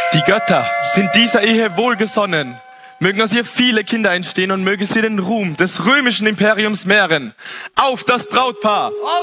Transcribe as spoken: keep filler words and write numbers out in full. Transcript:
Die Götter sind dieser Ehe wohlgesonnen. Mögen aus ihr viele Kinder entstehen und möge sie den Ruhm des römischen Imperiums mehren. Auf das Brautpaar!